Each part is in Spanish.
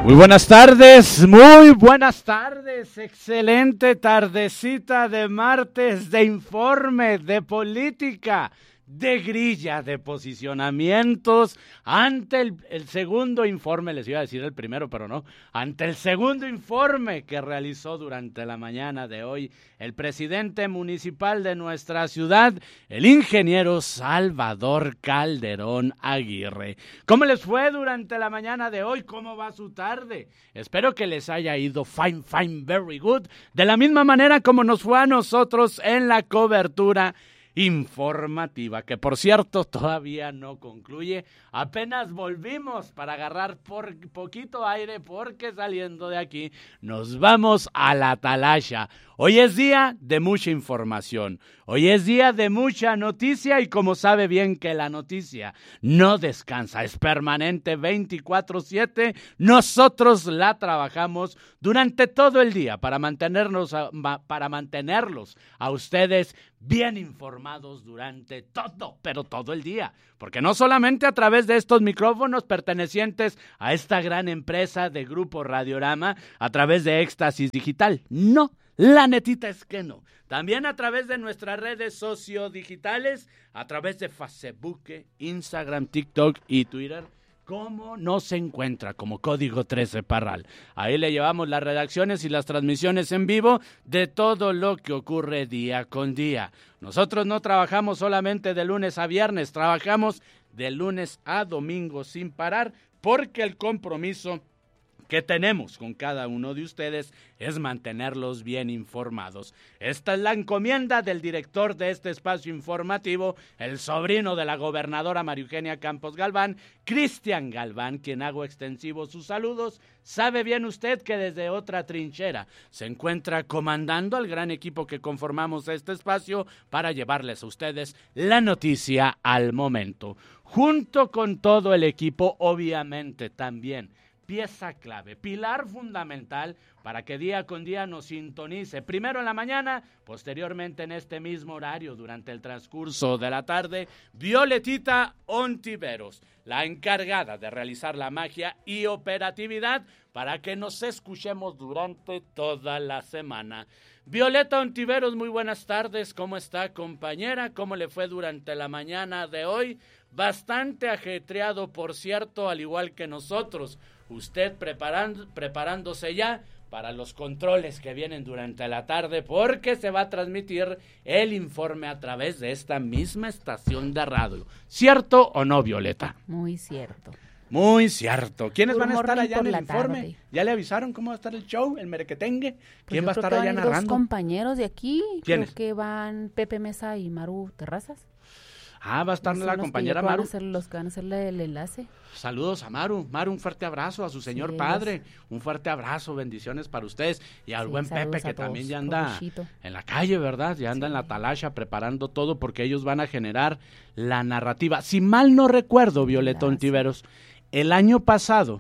Muy buenas tardes, excelente tardecita de martes, de informe, de política, de grilla, de posicionamientos ante el segundo informe, les iba a decir el primero, pero no, ante el segundo informe que realizó durante la mañana de hoy el presidente municipal de nuestra ciudad, el ingeniero Salvador Calderón Aguirre. ¿Cómo les fue durante la mañana de hoy? ¿Cómo va su tarde? Espero que les haya ido fine, very good, de la misma manera como nos fue a nosotros en la cobertura informativa, que por cierto todavía no concluye, apenas volvimos para agarrar por poquito aire porque saliendo de aquí nos vamos a la atalaya. Hoy es día de mucha información, hoy es día de mucha noticia y como sabe bien que la noticia no descansa, es permanente 24/7, nosotros la trabajamos durante todo el día para mantenerlos a ustedes bien informados durante todo, pero todo el día, porque no solamente a través de estos micrófonos pertenecientes a esta gran empresa de Grupo Radiorama, a través de Éxtasis Digital, no, la netita es que no, también a través de nuestras redes sociodigitales, a través de Facebook, Instagram, TikTok y Twitter. ¿Cómo no se encuentra? Como Código 13 Parral. Ahí le llevamos las redacciones y las transmisiones en vivo de todo lo que ocurre día con día. Nosotros no trabajamos solamente de lunes a viernes, trabajamos de lunes a domingo sin parar, porque el compromiso que tenemos con cada uno de ustedes es mantenerlos bien informados. Esta es la encomienda del director de este espacio informativo, el sobrino de la gobernadora María Eugenia Campos Galván, Cristian Galván, quien hago extensivos sus saludos. Sabe bien usted que desde otra trinchera se encuentra comandando al gran equipo que conformamos este espacio para llevarles a ustedes la noticia al momento. Junto con todo el equipo, obviamente también pieza clave, pilar fundamental para que día con día nos sintonice, primero en la mañana, posteriormente en este mismo horario, durante el transcurso de la tarde, Violetita Ontiveros, la encargada de realizar la magia y operatividad para que nos escuchemos durante toda la semana. Violeta Ontiveros, muy buenas tardes, ¿cómo está, compañera? ¿Cómo le fue durante la mañana de hoy? Bastante ajetreado, por cierto, al igual que nosotros. Usted preparándose ya para los controles que vienen durante la tarde, porque se va a transmitir el informe a través de esta misma estación de radio. ¿Cierto o no, Violeta? Muy cierto. Muy cierto. ¿Quiénes van a estar allá en el informe? Tarde. ¿Ya le avisaron cómo va a estar el show, el merequetengue? ¿Quién va a estar allá narrando? Dos compañeros de aquí. ¿Quiénes? Creo que van Pepe Mesa y Maru Terrazas. Ah, va a estar la compañera Maru. Los que van a hacer el enlace. Saludos a Maru. Maru, un fuerte abrazo a su señor padre. Un fuerte abrazo, bendiciones para ustedes. Y al buen Pepe, que también ya anda en la calle, ¿verdad? Ya anda en la atalaya preparando todo, porque ellos van a generar la narrativa. Si mal no recuerdo, Violeta Ontiveros, el año pasado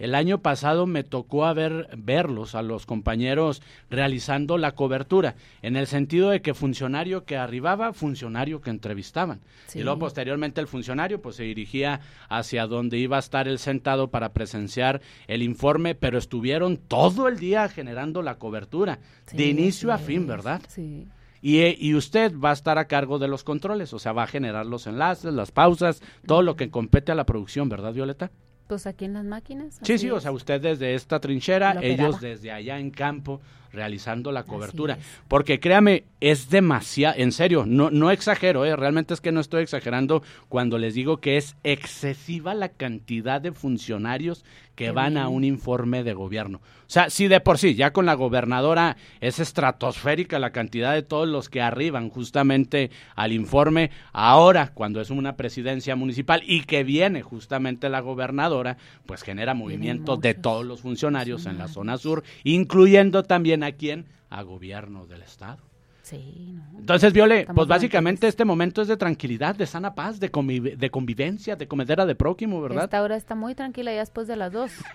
me tocó verlos a los compañeros realizando la cobertura, en el sentido de que funcionario que arribaba, funcionario que entrevistaban. Sí. Y luego posteriormente el funcionario pues se dirigía hacia donde iba a estar él sentado para presenciar el informe, pero estuvieron todo el día generando la cobertura, de inicio a fin, ¿verdad? Sí. Y usted va a estar a cargo de los controles, o sea, va a generar los enlaces, las pausas, todo lo que compete a la producción, ¿verdad, Violeta? Pues aquí en las máquinas. Sí, o sea, usted desde esta trinchera, ellos desde allá en campo, realizando la cobertura. Porque créame, es demasiado, en serio, no exagero, realmente es que no estoy exagerando cuando les digo que es excesiva la cantidad de funcionarios que van a un informe de gobierno. O sea, si de por sí, ya con la gobernadora es estratosférica la cantidad de todos los que arriban justamente al informe, ahora cuando es una presidencia municipal y que viene justamente la gobernadora, pues genera movimiento de todos los funcionarios en la zona sur, incluyendo también a quién, a gobierno del estado. Sí, no. Entonces, Viole, pues básicamente este momento es de tranquilidad, de sana paz, de convivencia, de comedera de prójimo, ¿verdad? Esta hora está muy tranquila ya después de las 2.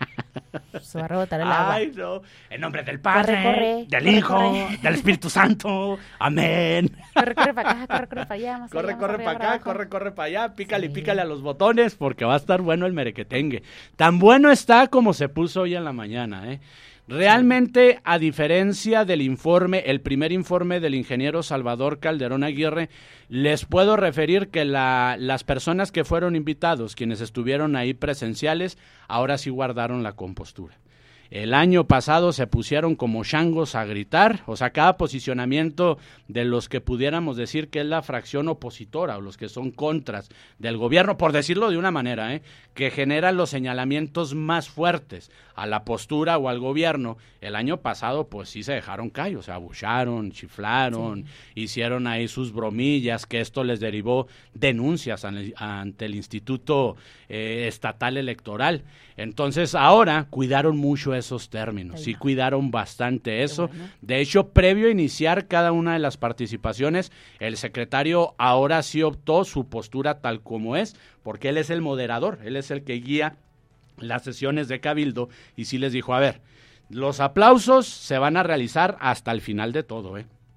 Se va a rebotar el agua. Ay, no. En nombre del Padre, Corre, del corre, Hijo, corre. del Espíritu Santo. Amén. Corre para acá, corre para allá. Más Corre, allá, más corre arriba, para acá, abajo. corre para allá, pícale, Sí. pícale a los botones porque va a estar bueno el merequetengue. Tan bueno está como se puso hoy en la mañana, ¿eh? Realmente, a diferencia del informe, el primer informe del ingeniero Salvador Calderón Aguirre, les puedo referir que las personas que fueron invitados, quienes estuvieron ahí presenciales, ahora sí guardaron la compostura. El año pasado se pusieron como changos a gritar, o sea, cada posicionamiento de los que pudiéramos decir que es la fracción opositora o los que son contras del gobierno, por decirlo de una manera, que generan los señalamientos más fuertes a la postura o al gobierno. El año pasado pues sí se dejaron caer, o sea, abucharon, chiflaron, hicieron ahí sus bromillas, que esto les derivó denuncias ante el Instituto Estatal Electoral. Entonces ahora cuidaron mucho esos términos, sí cuidaron bastante eso. Bueno. De hecho, previo a iniciar cada una de las participaciones, el secretario ahora sí optó su postura tal como es, porque él es el moderador, él es el que guía las sesiones de Cabildo y sí les dijo, a ver, los aplausos se van a realizar hasta el final de todo,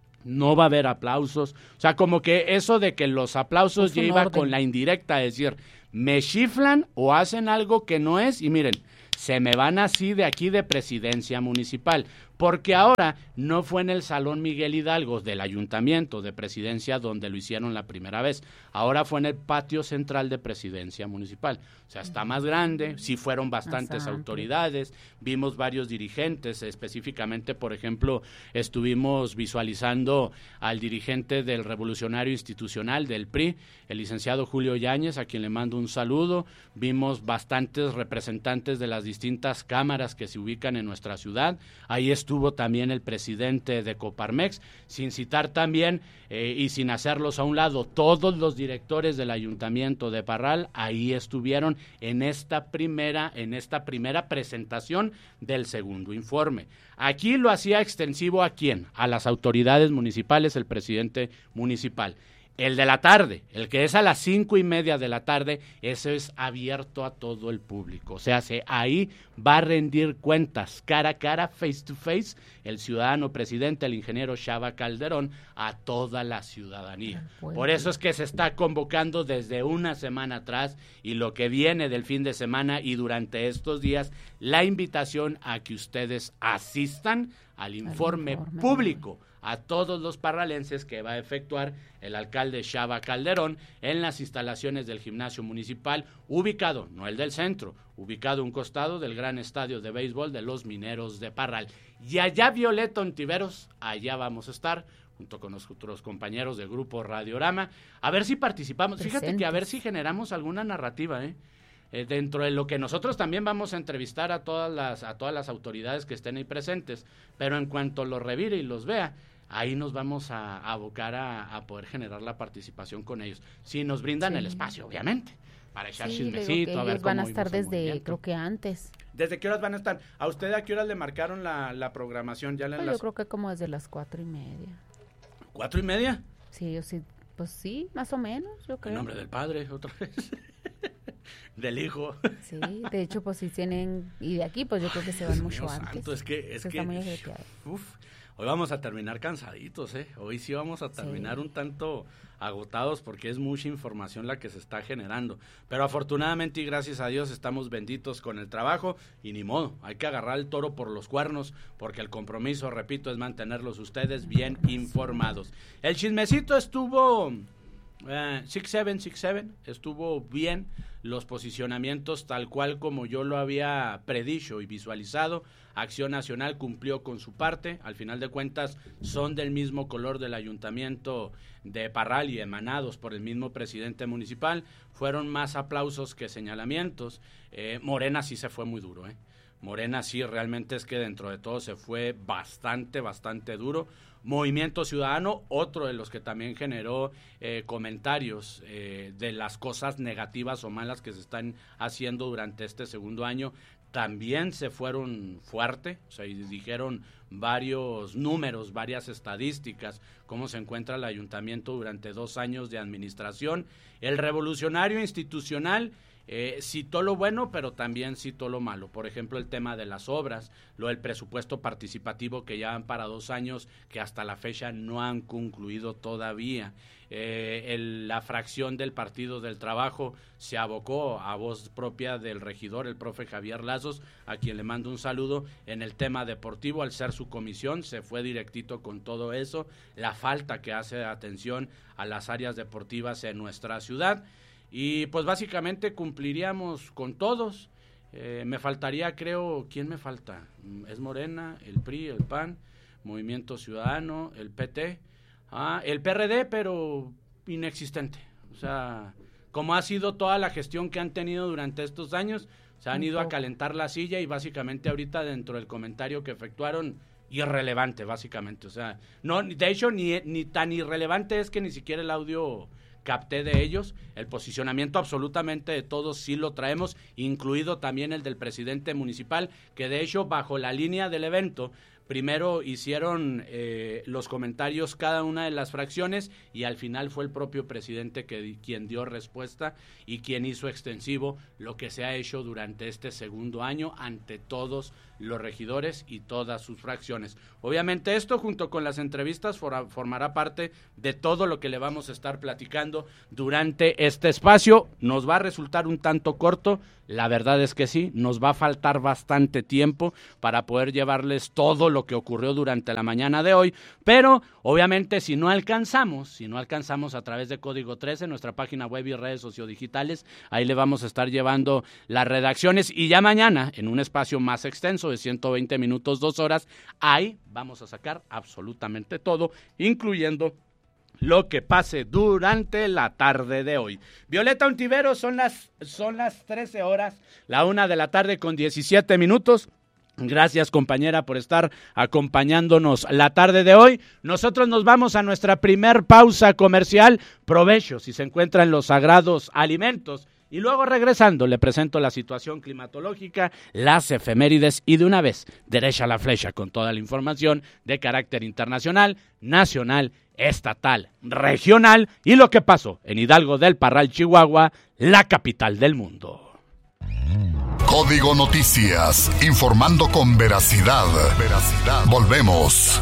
no va a haber aplausos, o sea, como que eso de que los aplausos Es ya un iba orden. con la indirecta, es decir, me chiflan o hacen algo que no es y miren, se me van así de aquí de presidencia municipal, porque ahora no fue en el Salón Miguel Hidalgo del Ayuntamiento de Presidencia donde lo hicieron la primera vez, ahora fue en el patio central de Presidencia Municipal, o sea, está más grande, sí fueron bastantes Más amplio. autoridades, vimos varios dirigentes, específicamente, por ejemplo, estuvimos visualizando al dirigente del Revolucionario Institucional del PRI, el licenciado Julio Yáñez, a quien le mando un saludo, vimos bastantes representantes de las distintas cámaras que se ubican en nuestra ciudad, ahí estuvo también el presidente de Coparmex, sin citar también y sin hacerlos a un lado, todos los directores del Ayuntamiento de Parral, ahí estuvieron en esta primera presentación del segundo informe. Aquí lo hacía extensivo ¿a quién? A las autoridades municipales, el presidente municipal. El de la tarde, el que es a las 5:30 de la tarde, ese es abierto a todo el público. O sea, ahí va a rendir cuentas cara a cara, face to face, el ciudadano presidente, el ingeniero Chava Calderón, a toda la ciudadanía. Bueno. Por eso es que se está convocando desde una semana atrás y lo que viene del fin de semana y durante estos días, la invitación a que ustedes asistan al informe público a todos los parralenses que va a efectuar el alcalde Chava Calderón en las instalaciones del gimnasio municipal, ubicado, no el del centro, ubicado a un costado del gran estadio de béisbol de los Mineros de Parral. Y allá, Violeta Ontiveros, allá vamos a estar, junto con nuestros compañeros del grupo Radiorama, a ver si participamos. Presentes. Fíjate que a ver si generamos alguna narrativa, dentro de lo que nosotros también vamos a entrevistar a todas las autoridades que estén ahí presentes, pero en cuanto los revire y los vea, ahí nos vamos a abocar a poder generar la participación con ellos. Si nos brindan el espacio, obviamente, para echar Sí, le digo chismecito, que a ver ellos van a cómo estar vimos el desde, movimiento. creo que antes. ¿Desde qué horas van a estar? ¿A usted a qué horas le marcaron la programación? ¿Ya Pues yo creo que como desde las 4:30. 4:30? Sí, yo sí, pues sí, más o menos, yo creo. En nombre del Padre, otra vez. Del Hijo. Sí, de hecho, pues sí tienen, y de aquí, pues yo creo que se van Dios mucho mío antes. santo, es que Está muy ajetreado. hoy vamos a terminar cansaditos, hoy sí vamos a terminar un tanto agotados porque es mucha información la que se está generando, pero afortunadamente y gracias a Dios estamos benditos con el trabajo y ni modo, hay que agarrar el toro por los cuernos porque el compromiso, repito, es mantenerlos ustedes bien informados. El chismecito estuvo 6-7, estuvo bien, los posicionamientos tal cual como yo lo había predicho y visualizado. Acción Nacional cumplió con su parte, al final de cuentas son del mismo color del Ayuntamiento de Parral y emanados por el mismo presidente municipal, fueron más aplausos que señalamientos. Morena sí se fue muy duro, Morena sí realmente es que dentro de todo se fue bastante duro. Movimiento Ciudadano, otro de los que también generó comentarios de las cosas negativas o malas que se están haciendo durante este segundo año, también se fueron fuerte, o sea, y dijeron varios números, varias estadísticas, cómo se encuentra el ayuntamiento durante 2 años de administración. El Revolucionario Institucional Citó lo bueno, pero también citó lo malo. Por ejemplo, el tema de las obras, lo del presupuesto participativo que ya van para 2 años, que hasta la fecha no han concluido todavía. La fracción del Partido del Trabajo se abocó a voz propia del regidor, el profe Javier Lazos, a quien le mando un saludo, en el tema deportivo. Al ser su comisión, se fue directito con todo eso, la falta que hace de atención a las áreas deportivas en nuestra ciudad. Y pues básicamente cumpliríamos con todos. Me faltaría, creo, ¿quién me falta? Es Morena, el PRI, el PAN, Movimiento Ciudadano, el PT, el PRD, pero inexistente. O sea, como ha sido toda la gestión que han tenido durante estos años, se han ido a calentar la silla y básicamente ahorita dentro del comentario que efectuaron, irrelevante básicamente. O sea, no, de hecho ni tan irrelevante es que ni siquiera el audio capté de ellos. El posicionamiento absolutamente de todos sí lo traemos, incluido también el del presidente municipal, que de hecho bajo la línea del evento primero hicieron los comentarios cada una de las fracciones y al final fue el propio presidente quien dio respuesta y quien hizo extensivo lo que se ha hecho durante este segundo año ante todos los regidores y todas sus fracciones. Obviamente esto junto con las entrevistas formará parte de todo lo que le vamos a estar platicando durante este espacio. Nos va a resultar un tanto corto, la verdad es que sí, nos va a faltar bastante tiempo para poder llevarles todo lo que ocurrió durante la mañana de hoy, pero obviamente si no alcanzamos a través de Código 13, nuestra página web y redes sociodigitales, ahí le vamos a estar llevando las redacciones y ya mañana en un espacio más extenso de 120 minutos, 2 horas, ahí vamos a sacar absolutamente todo, incluyendo lo que pase durante la tarde de hoy. Violeta Ontiveros, son las 13 horas, la 1 de la tarde con 17 minutos. Gracias, compañera, por estar acompañándonos la tarde de hoy. Nosotros nos vamos a nuestra primer pausa comercial. Provecho si se encuentran los sagrados alimentos. Y luego regresando le presento la situación climatológica, las efemérides y de una vez derecha a la flecha con toda la información de carácter internacional, nacional, estatal, regional y lo que pasó en Hidalgo del Parral, Chihuahua, la capital del mundo. Código Noticias, informando con veracidad. Volvemos.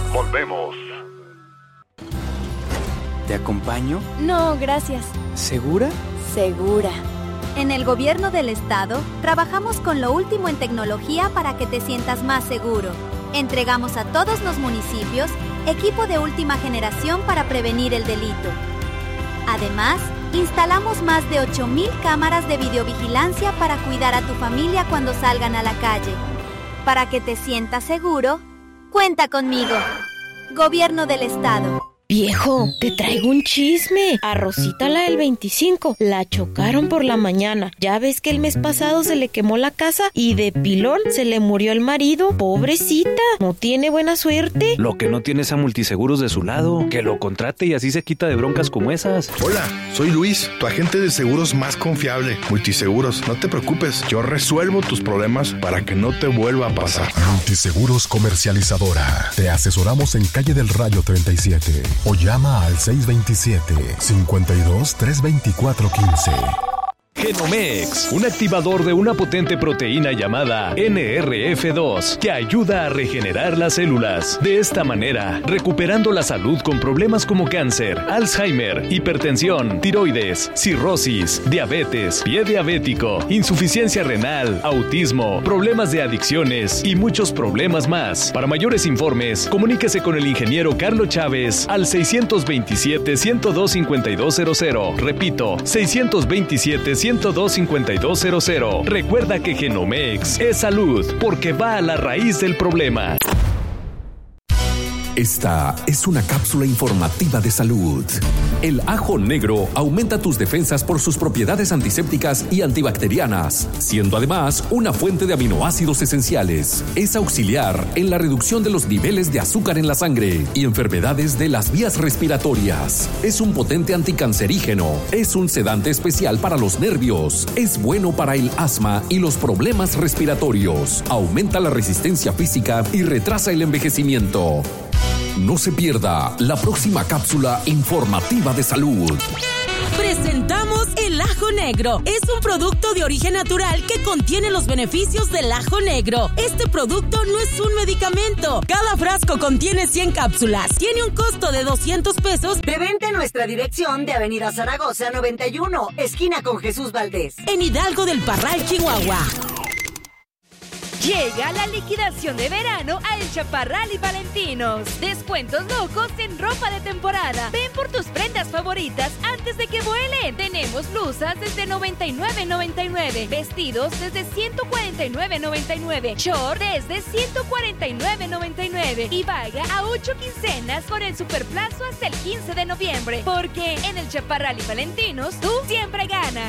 ¿Te acompaño? No, gracias. ¿Segura? Segura. En el gobierno del estado, trabajamos con lo último en tecnología para que te sientas más seguro. Entregamos a todos los municipios equipo de última generación para prevenir el delito. Además, instalamos más de 8,000 cámaras de videovigilancia para cuidar a tu familia cuando salgan a la calle. Para que te sientas seguro, cuenta conmigo. Gobierno del estado. Viejo, te traigo un chisme. A Rosita, la del 25, la chocaron por la mañana. Ya ves que el mes pasado se le quemó la casa y de pilón se le murió el marido. Pobrecita, no tiene buena suerte. Lo que no tiene es a Multiseguros de su lado. Que lo contrate y así se quita de broncas como esas. Hola, soy Luis, tu agente de seguros más confiable. Multiseguros, no te preocupes. Yo resuelvo tus problemas para que no te vuelva a pasar. Multiseguros Comercializadora. Te asesoramos en Calle del Rayo 37. O llama al 627-52-324-15. Genomex, un activador de una potente proteína llamada NRF2 que ayuda a regenerar las células. De esta manera, recuperando la salud con problemas como cáncer, Alzheimer, hipertensión, tiroides, cirrosis, diabetes, pie diabético, insuficiencia renal, autismo, problemas de adicciones y muchos problemas más. Para mayores informes, comuníquese con el ingeniero Carlos Chávez al 627-102-5200. Repito, 627-102-5200. Recuerda que Genomex es salud porque va a la raíz del problema. Esta es una cápsula informativa de salud. El ajo negro aumenta tus defensas por sus propiedades antisépticas y antibacterianas, siendo además una fuente de aminoácidos esenciales. Es auxiliar en la reducción de los niveles de azúcar en la sangre y enfermedades de las vías respiratorias. Es un potente anticancerígeno. Es un sedante especial para los nervios. Es bueno para el asma y los problemas respiratorios. Aumenta la resistencia física y retrasa el envejecimiento. No se pierda la próxima cápsula informativa de salud. Presentamos el ajo negro. Es un producto de origen natural que contiene los beneficios del ajo negro. Este producto no es un medicamento. Cada frasco contiene 100 cápsulas. Tiene un costo de 200 pesos. De venta en nuestra dirección de Avenida Zaragoza 91, esquina con Jesús Valdés. En Hidalgo del Parral, Chihuahua. Llega la liquidación de verano a El Chaparral y Valentinos. Descuentos locos en ropa de temporada. Ven por tus prendas favoritas antes de que vuelen. Tenemos blusas desde $99.99, vestidos desde $149.99, short desde $149.99 y paga a 8 quincenas con el superplazo hasta el 15 de noviembre. Porque en El Chaparral y Valentinos tú siempre ganas.